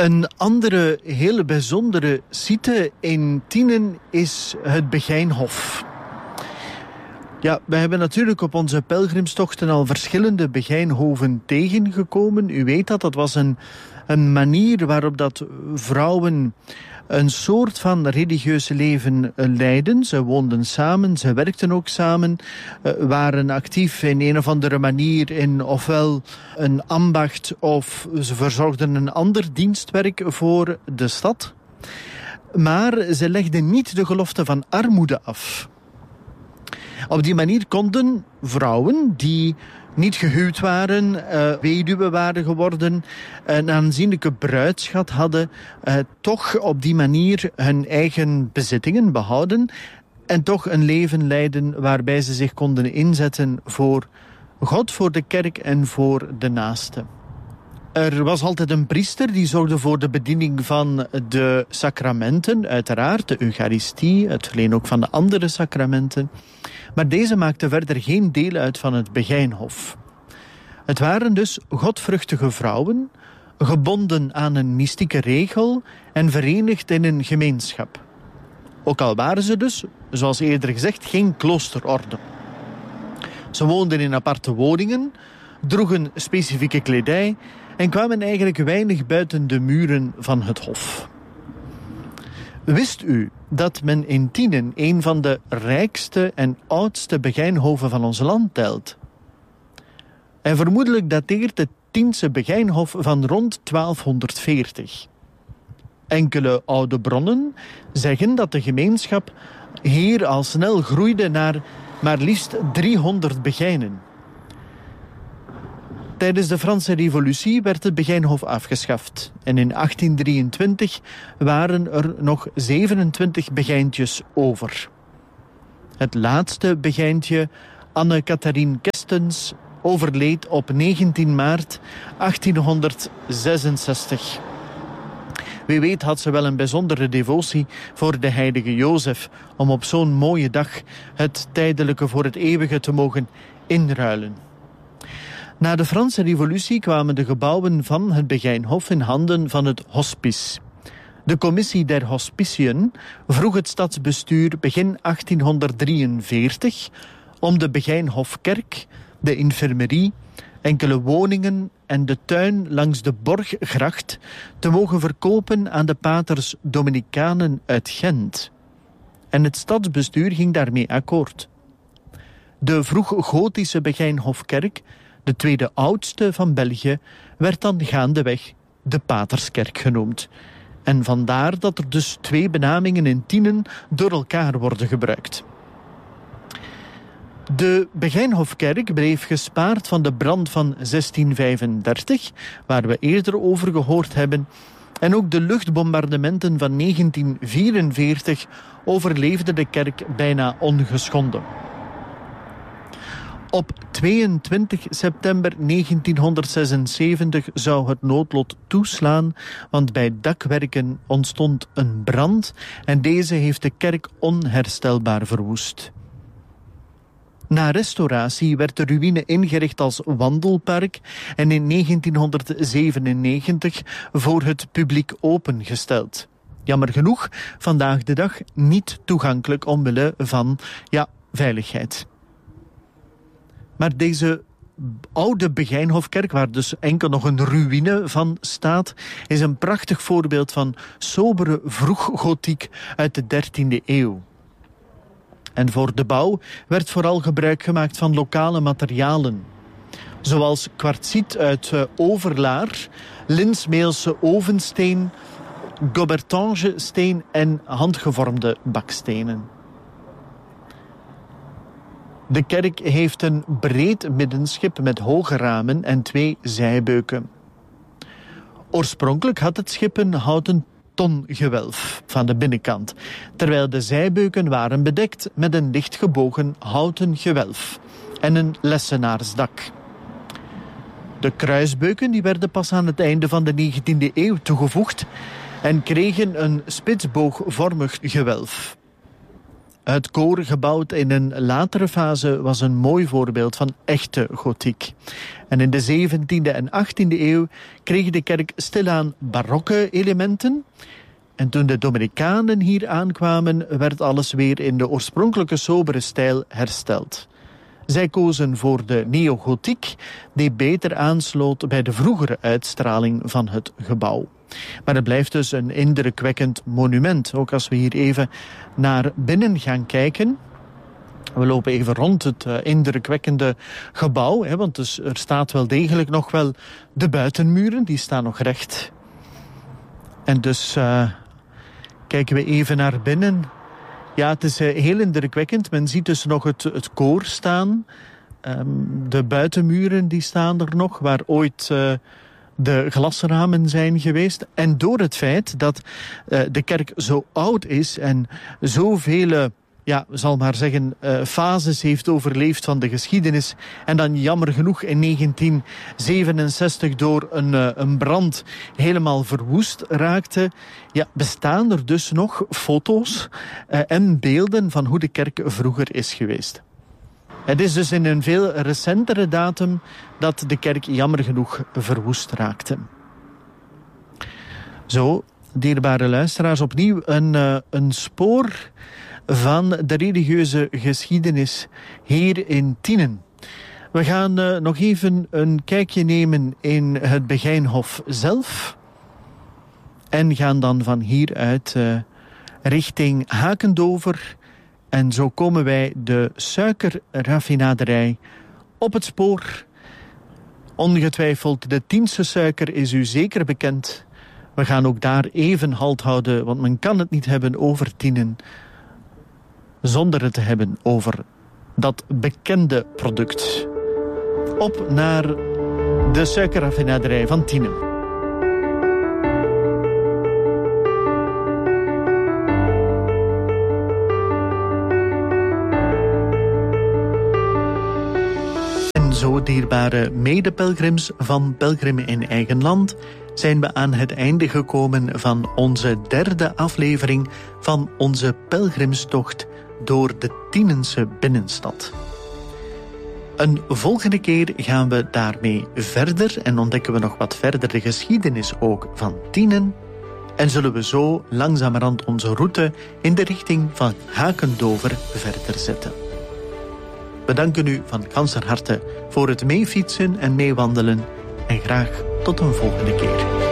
Een andere hele bijzondere site in Tienen is het Begijnhof. Ja, we hebben natuurlijk op onze pelgrimstochten al verschillende Begijnhoven tegengekomen. U weet dat was een manier waarop dat vrouwen een soort van religieus leven leidden. Ze woonden samen, ze werkten ook samen, waren actief in een of andere manier in ofwel een ambacht of ze verzorgden een ander dienstwerk voor de stad. Maar ze legden niet de gelofte van armoede af. Op die manier konden vrouwen die niet gehuwd waren, weduwe waren geworden, een aanzienlijke bruidschat hadden, toch op die manier hun eigen bezittingen behouden en toch een leven leiden waarbij ze zich konden inzetten voor God, voor de kerk en voor de naaste. Er was altijd een priester die zorgde voor de bediening van de sacramenten, uiteraard de Eucharistie, het verlenen ook van de andere sacramenten. Maar deze maakte verder geen deel uit van het Begijnhof. Het waren dus godvruchtige vrouwen, gebonden aan een mystieke regel en verenigd in een gemeenschap. Ook al waren ze dus, zoals eerder gezegd, geen kloosterorde. Ze woonden in aparte woningen, droegen specifieke kledij en kwamen eigenlijk weinig buiten de muren van het hof. Wist u dat men in Tienen een van de rijkste en oudste Begijnhoven van ons land telt? En vermoedelijk dateert het Tiense Begijnhof van rond 1240. Enkele oude bronnen zeggen dat de gemeenschap hier al snel groeide naar maar liefst 300 Begijnen. Tijdens de Franse Revolutie werd het Begijnhof afgeschaft. En in 1823 waren er nog 27 Begijntjes over. Het laatste Begijntje, Anne-Catherine Kestens, overleed op 19 maart 1866. Wie weet had ze wel een bijzondere devotie voor de heilige Jozef, om op zo'n mooie dag het tijdelijke voor het eeuwige te mogen inruilen. Na de Franse Revolutie kwamen de gebouwen van het Begijnhof in handen van het hospice. De commissie der hospiciën vroeg het stadsbestuur begin 1843 om de Begijnhofkerk, de infirmerie, enkele woningen en de tuin langs de Borggracht te mogen verkopen aan de paters Dominicanen uit Gent. En het stadsbestuur ging daarmee akkoord. De vroeg-gotische Begijnhofkerk, de tweede oudste van België, werd dan gaandeweg de Paterskerk genoemd. En vandaar dat er dus twee benamingen in Tienen door elkaar worden gebruikt. De Begijnhofkerk bleef gespaard van de brand van 1635, waar we eerder over gehoord hebben, en ook de luchtbombardementen van 1944 overleefde de kerk bijna ongeschonden. Op 22 september 1976 zou het noodlot toeslaan, want bij dakwerken ontstond een brand en deze heeft de kerk onherstelbaar verwoest. Na restauratie werd de ruïne ingericht als wandelpark en in 1997 voor het publiek opengesteld. Jammer genoeg, vandaag de dag niet toegankelijk omwille van, veiligheid. Maar deze oude Begijnhofkerk, waar dus enkel nog een ruïne van staat, is een prachtig voorbeeld van sobere vroeggotiek uit de 13e eeuw. En voor de bouw werd vooral gebruik gemaakt van lokale materialen, zoals kwartsiet uit Overlaar, Linsmeelse ovensteen, Gobertangesteen en handgevormde bakstenen. De kerk heeft een breed middenschip met hoge ramen en 2 zijbeuken. Oorspronkelijk had het schip een houten tongewelf van de binnenkant, terwijl de zijbeuken waren bedekt met een licht gebogen houten gewelf en een lessenaarsdak. De kruisbeuken die werden pas aan het einde van de 19e eeuw toegevoegd en kregen een spitsboogvormig gewelf. Het koor, gebouwd in een latere fase, was een mooi voorbeeld van echte gotiek. En in de 17e en 18e eeuw kreeg de kerk stilaan barokke elementen. En toen de Dominicanen hier aankwamen, werd alles weer in de oorspronkelijke sobere stijl hersteld. Zij kozen voor de neogotiek, die beter aansloot bij de vroegere uitstraling van het gebouw. Maar het blijft dus een indrukwekkend monument. Ook als we hier even naar binnen gaan kijken. We lopen even rond het indrukwekkende gebouw. Want dus er staat wel degelijk nog wel de buitenmuren. Die staan nog recht. En dus kijken we even naar binnen. Ja, het is heel indrukwekkend. Men ziet dus nog het koor staan. De buitenmuren die staan er nog, waar ooit de glasramen zijn geweest. En door het feit dat de kerk zo oud is en zoveel, zal maar zeggen, fases heeft overleefd van de geschiedenis. En dan jammer genoeg in 1967 door een brand helemaal verwoest raakte. Ja, bestaan er dus nog foto's en beelden van hoe de kerk vroeger is geweest. Het is dus in een veel recentere datum dat de kerk jammer genoeg verwoest raakte. Zo, dierbare luisteraars, opnieuw een spoor van de religieuze geschiedenis hier in Tienen. We gaan nog even een kijkje nemen in het Begijnhof zelf. En gaan dan van hieruit richting Hakendover. En zo komen wij de suikerraffinaderij op het spoor. Ongetwijfeld, de Tiense suiker is u zeker bekend. We gaan ook daar even halt houden, want men kan het niet hebben over Tienen zonder het te hebben over dat bekende product. Op naar de suikerraffinaderij van Tienen. Zo, dierbare medepelgrims van Pelgrimen in Eigen Land, zijn we aan het einde gekomen van onze derde aflevering van onze pelgrimstocht door de Tienense binnenstad. Een volgende keer gaan we daarmee verder en ontdekken we nog wat verder de geschiedenis ook van Tienen en zullen we zo langzamerhand onze route in de richting van Hakendover verder zetten. We danken u van ganser harte voor het meefietsen en meewandelen en graag tot een volgende keer.